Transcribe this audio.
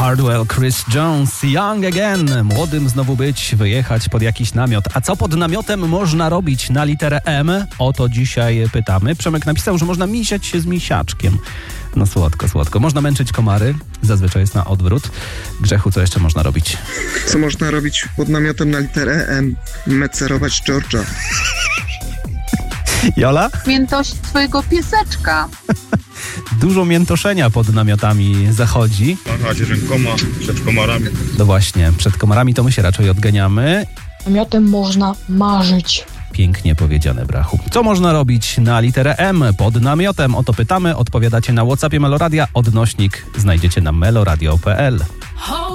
Hardwell, Chris Jones, Young Again. Młodym znowu być, wyjechać pod jakiś namiot. A co pod namiotem można robić na literę M? O to dzisiaj pytamy. Przemek napisał, że można misiać się z misiaczkiem. No słodko, słodko. Można męczyć komary, zazwyczaj jest na odwrót. Grzechu, co jeszcze można robić? Co można robić pod namiotem na literę M? Mecerować George'a. Jola? Miętość twojego pieseczka. Dużo miętoszenia pod namiotami zachodzi. Machać rękoma przed komarami. No właśnie, przed komarami to my się raczej odganiamy. Namiotem można marzyć. Pięknie powiedziane, Brachu. Co można robić na literę M pod namiotem? O to pytamy. Odpowiadacie na WhatsAppie Meloradia. Odnośnik znajdziecie na meloradio.pl.